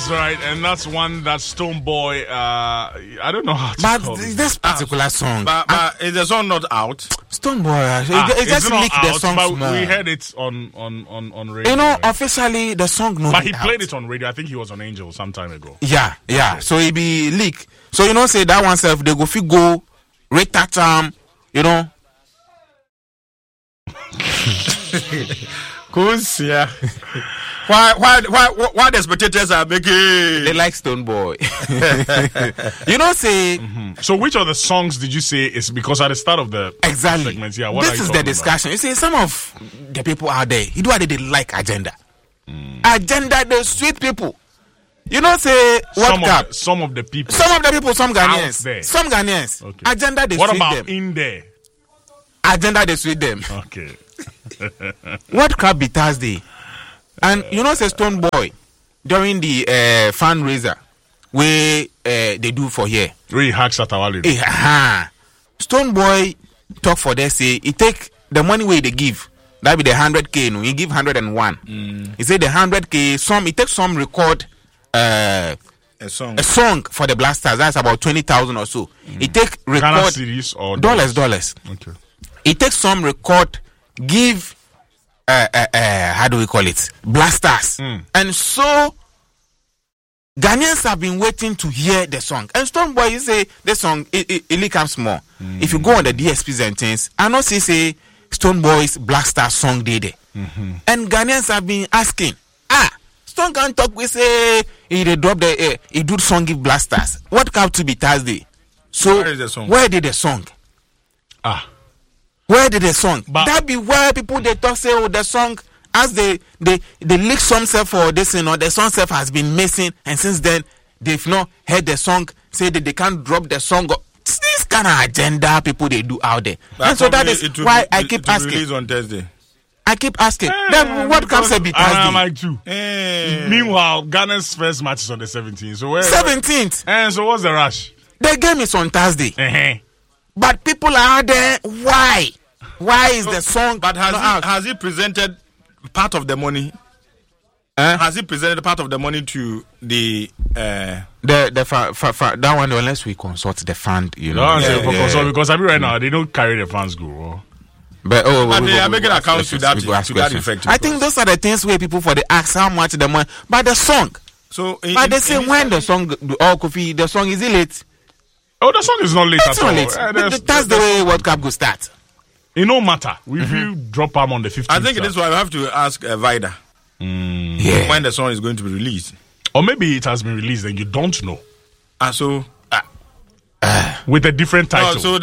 That's right, and that's one that Stonebwoy. I don't know how to call it. This particular song, but is the song not out? Stonebwoy, it just leaked the song but small. we heard it on radio. You know, officially the song not. But he played it on radio. I think he was on Angel some time ago. Yeah. So it be leak. So you know, say that one self they go rate that you know. Yeah. Why the spectators are making? They like Stonebwoy. You know, say. So which of the songs did you say is because at the start of the segments? Yeah, what this is the discussion. About? You see, some of the people out there, you know, they like agenda. Agenda, the sweet people. You know, say what? Some of the people, some Ghanaians, some Ghanaians. Okay. Agenda, they what sweet about them. in there? Agenda, they sweet them. Okay. What crap be Thursday? And you know, say Stonebwoy during the fundraiser where they do for here. Really hacks at our Stonebwoy talk for them, say he take the money where they give. That be the 100K. No, he give 101. He say the 100K. He take some record a song for the Blasters. That's about 20,000 or so. He take record Ghana series or dollars. Okay. He take some record, give how do we call it? Blasters. And so Ghanaians have been waiting to hear the song. And Stonebwoy, you say the song it really comes more. If you go on the DSPs and things, I know say Stonebwoy's Blaster song did it. And Ghanaians have been asking, Stone can talk, we say he drop the he do song give Blasters. What come to be Thursday? So where is the song? Where did the song? Where did the song? That be where people they talk say the song as they leak some self for this, you know, the song self has been missing, and since then they've not heard the song, say that they can't drop the song. This kind of agenda people they do out there. And so that is why I keep asking. Release on Thursday. I keep asking. Then what comes to be Thursday? I'm like too. Meanwhile, Ghana's first match is on the 17th. So 17th. And so what's the rush? The game is on Thursday. But people are out there. Why? Why is the song? But has he presented part of the money? Has he presented part of the money to the that one? Unless we consult the fund, you know. Because I mean right now they don't carry the funds go. But they are making accounts to that effect. I think those are the things where people for the ask how much the money, but the song. So, but they say when the song, Kofi, the song is it late? Oh, the song is not late at all. That's the way World Cup will start. It no matter. If you drop them on the 15th. I think it is why we have to ask Vida when the song is going to be released. Or maybe it has been released and you don't know. So with a different title. No, so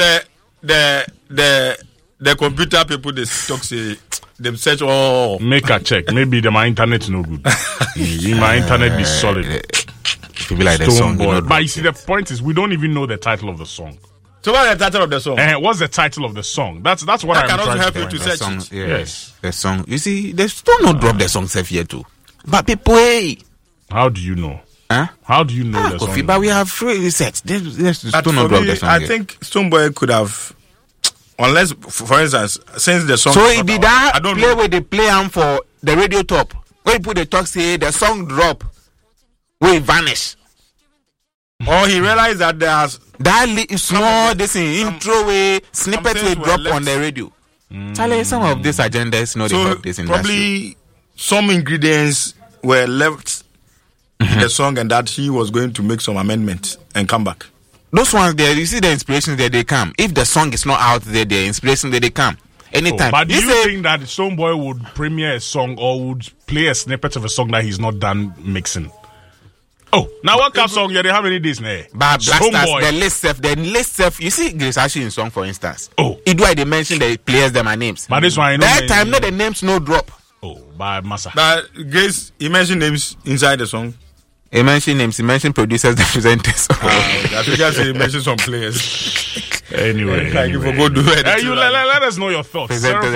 the computer people they talk say them search make a check. Maybe my internet no good. Maybe my internet be solid. People like the song, but you see the point is we don't even know the title of the song. So what's the title of the song? What's the title of the song? That's what I'm trying to help you to search song, it. Yes, the song. You see, they still not drop the song self yet too. But people, how do you know? How do you know the song? But we have free research. They still not drop the song. I think Stonebwoy could have, unless, for instance, since the song. So it be that I don't play where they play them for the radio top. Where you put the talk say the song drop, we vanish. Or he realized that there's that small this intro way snippet will drop on the radio. Charlie, some of these agendas know they help this industry. Probably some ingredients were left in the song, and that he was going to make some amendments and come back. Those ones there, you see the inspirations there they come. If the song is not out there, the inspiration there they come. Anytime. But do you think that Stonebwoy would premiere a song or would play a snippet of a song that he's not done mixing? Oh, now what kind of song? Yeah, they have any days now. But Blasters, the list self. You see, Grace Ashley in song, for instance. It why they mention the players, them are names. But this one, that time, the names no drop. By Massa. But Grace, he mentioned names inside the song. He mentioned names. He mentioned producers, the presenters. I think I he mentioned some players. Anyway, let us know your thoughts.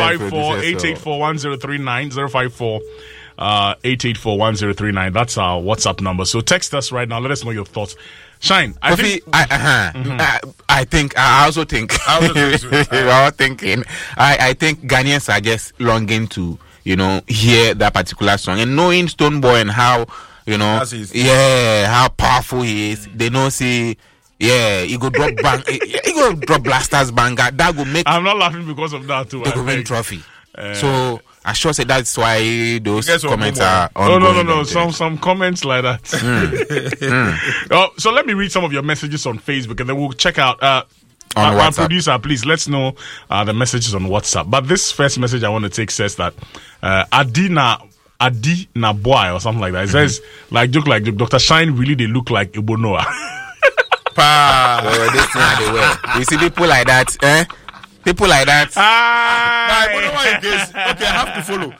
054-884-1039 054-884-1039. That's our WhatsApp number. So text us right now. Let us know your thoughts. Shine. I think I also think Ghanaians are just longing to, hear that particular song. And knowing Stonebwoy and how you know, That's his- how powerful he is. They know see. Yeah, he go drop bang. He go drop blasters banger. That go make I'm not laughing because of that too. they I go win beg. trophy. So I sure say that's why those Guess what, comments Momo? are. Oh no ongoing. some comments like that. Oh, so let me read some of your messages on Facebook and then we'll check out our WhatsApp. producer, please let's know the messages on WhatsApp. But this first message I want to take says that Adina Boy or something like that. It says like joke Dr. Shine really they look like Ibonoa. This thing are they wear. You see people like that, eh? People like that. Okay, I have to follow.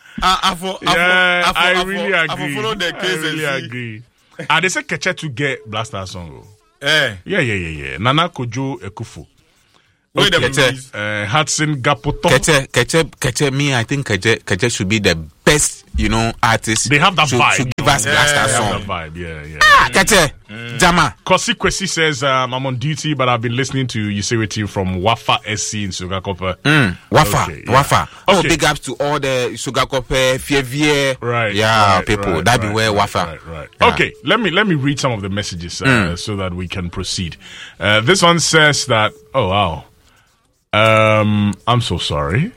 I really I agree. follow the I case really and see. agree. They say Keche to get Blaster song. Oh. Eh, Yeah. Nana Kojo Ekufu. wait a Keche. minute. Hudson Gapoto. Keche, me, I think Keche should be the best, you know, artist. They have that to, vibe. to give us Yeah, Blaster They have song. that vibe. Yeah. Keche, Jama. Kosi Kwesi says, I'm on duty, but I've been listening to Usiriti from Wafa SC in Sugakopa. Wafa, Okay, yeah. Wafa. Oh, Okay. big ups to all the Sugakope, Fievier. Right. Yeah, right, people. right, that be right, where right, Wafa. Right. Yeah. Okay, let me read some of the messages so that we can proceed. This one says that, oh, wow. I'm so sorry.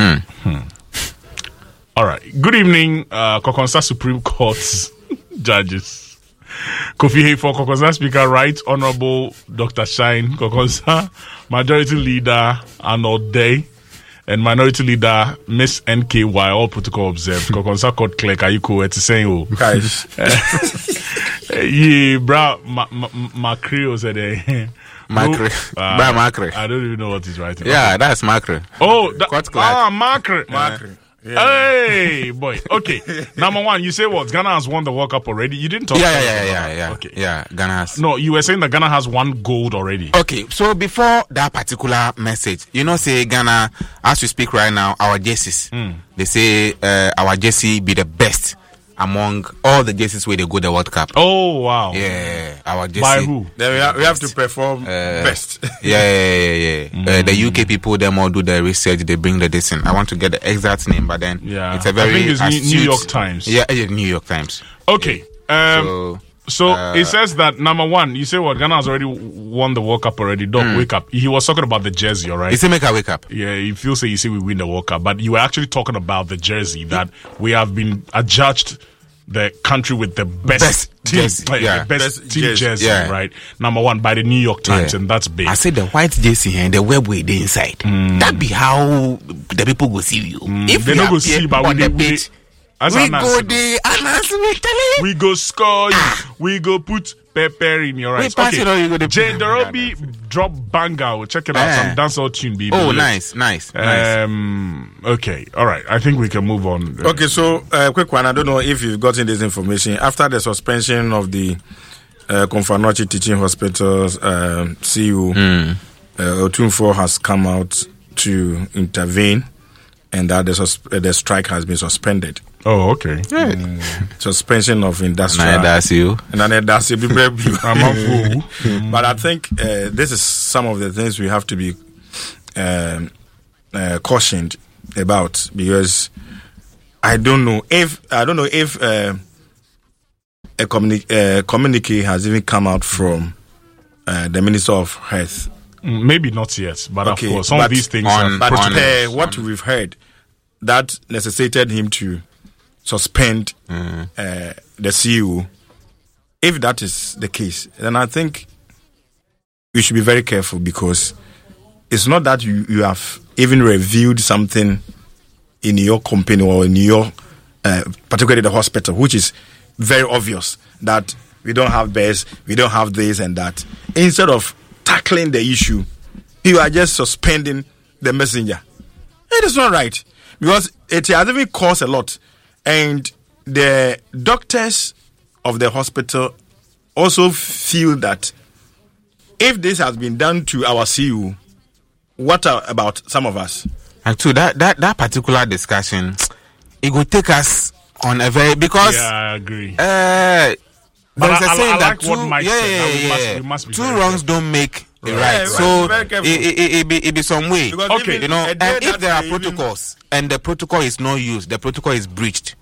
All right. Good evening, Kokonsa Supreme Court's judges. Kofi Hayfor, Kokonsa Speaker, Right Honorable Dr. Shine, Kokonsa Majority Leader Arnold Day, and Minority Leader Miss NKY, all protocol observed. Kokonsa Court Clerk, Ayuko, it's saying, oh. Guys, Yeah, bra, Macri said, Macri. Bra Macri. I don't even know what he's writing. Yeah, that's Macri. Oh, Court clerk. Macri. Macri. Yeah. Hey, boy. Okay. Number one, you say what? Ghana has won the World Cup already. You didn't talk about that. Yeah. Okay. Yeah, Ghana has. No, you were saying that Ghana has won gold already. Okay, so before that particular message, you know, say Ghana, as we speak right now, our jerseys, they say our jersey be the best among all the jerseys where they go the World Cup. Oh, wow. Yeah, our jersey. By who? Then we have to perform best. Yeah. The UK people, them all do the research, they bring the this in. I want to get the exact name, but then Yeah. it's a very I think it's New astute- York Times. Yeah, New York Times. Okay. So it says that number one, you say what? Ghana has already won the World Cup already. Doc, wake up. He was talking about the jersey, all right? It's a make a wake up. Yeah, if you say we win the World Cup, but you were actually talking about the jersey that we have been adjudged the country with the best team, jersey, like, yeah. the best Best team jersey, jersey, yeah. right? Number one by the New York Times, Yeah. and that's big. I said the white jersey and the web way they inside. That be how the people go see you. If they we don't go appear see, but on we the we pitch, as we an go answer, the announcement. we go score you. We go put pepper in your eyes. pass it on, you go the- Jay Dorobi drop banger. We'll check it out. Some dancehall tune, baby. Oh, nice. Okay, all right. I think we can move on. Okay, so quick one. I don't know if you've gotten this information. After the suspension of the Konfanochi Teaching Hospital's CEO, Otunfo has come out to intervene, and that the strike has been suspended. Oh, okay. Suspension of industrial. Nah, that's you. And then that's a bit brave. I'm a fool. But I think this is some of the things we have to be cautioned about, because I don't know if a communique has even come out from the Minister of Health. Maybe not yet, but Okay, of course, some but of these things on- are But protocol. what we've heard, that necessitated him to suspend the CEO. If that is the case, then I think we should be very careful, because it's not that you have even reviewed something in your company or in your, particularly the hospital, which is very obvious that we don't have beds, we don't have this and that. Instead of tackling the issue, you are just suspending the messenger. It is not right, because it has even caused a lot. And the doctors of the hospital also feel that if this has been done to our CEO, what about some of us? And to that particular discussion, it will take us on a very, because Yeah, I agree. there's a I saying that like what Mike said, that we must be two very wrongs don't make a right. Yeah, So very careful. it be some way. Because Okay, even You know, a and day if that there are they even- protocols and the protocol is not used, the protocol is breached,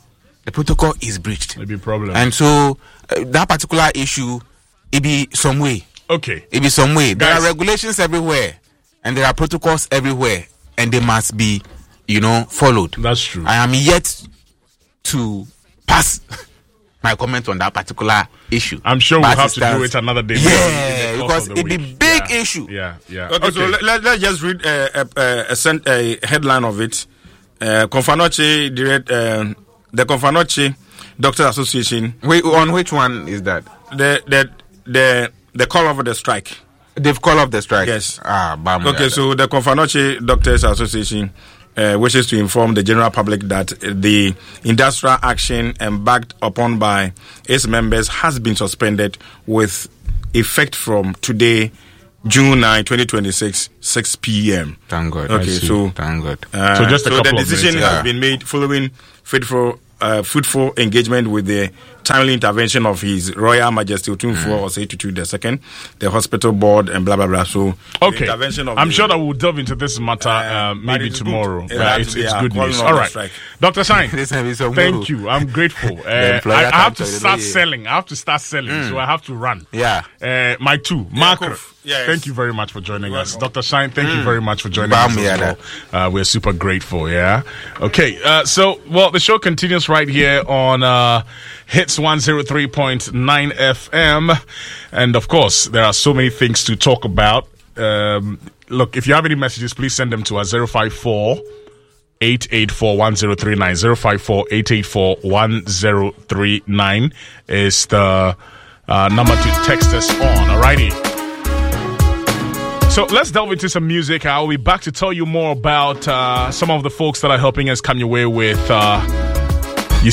the protocol is breached. Maybe a problem. And so that particular issue, it be some way. Okay. It be some way. There Guys. are regulations everywhere, and there are protocols everywhere, and they must be, followed. That's true. I am yet to pass my comment on that particular issue. I'm sure we'll But have to do it another day. Yeah, in the because course of the it's a week. big issue. Yeah, yeah. Okay, so let's just read a headline of it. Confanoche the Confanoche Doctors Association. Wait, on which one is that? The call over the strike. They've called off the strike. Yes. Bam. Okay, so the Confanoche Doctors Association wishes to inform the general public that the industrial action embarked upon by its members has been suspended with effect from today, June 9, 2026, 6 p.m. Thank God. Okay, so thank God. So just a couple the of decision minutes, has been made following fruitful engagement with the timely intervention of His Royal Majesty Otumfuo Osei Tutu II, the hospital board, and blah blah blah. So the Okay. intervention of I'm the- sure that we'll delve into this matter but maybe it's tomorrow. good. Yeah, it's good calling news. on All the right. strike. Dr. Shine, This time is some thank move. you. I'm grateful. employer I have to can't start tell you. selling. I have to start selling. So I have to run. Yeah. My two, Marker. Kof. Yes. Thank you very much for joining us. welcome. Dr. Shine, thank you very much for joining Bam, us as yeah, well. We're super grateful, yeah? Okay, the show continues right here on Hits 103.9 FM. And, of course, there are so many things to talk about. Look, if you have any messages, please send them to us, 054 884-1039. 054-884-1039 is the number to text us on. Alrighty. So let's delve into some music. I'll be back to tell you more about some of the folks that are helping us come your way with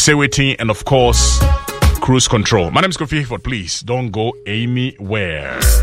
Yusewiti and, of course, Cruise Control. My name is Kofi Hayford. Please don't go anywhere.